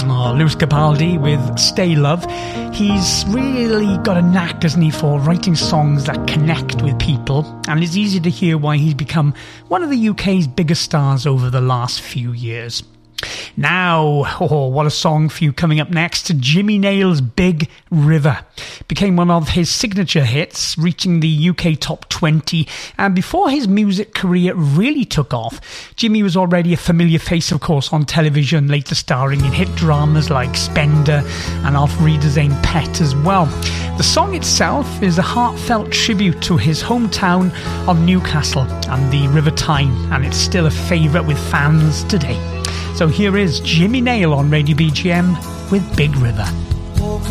Oh, Lewis Capaldi with Stay Love. He's really got a knack, hasn't he, for writing songs that connect with people, and it's easy to hear why he's become one of the UK's biggest stars over the last few years. Now, what a song for you coming up next. Jimmy Nail's Big River became one of his signature hits, reaching the UK top 20. And before his music career really took off, Jimmy was already a familiar face, of course, on television, later starring in hit dramas like Spender and Auf Wiedersehen Pet as well. The song itself is a heartfelt tribute to his hometown of Newcastle and the River Tyne, and it's still a favourite with fans today. So here is Jimmy Nail on Radio BGM with Big River.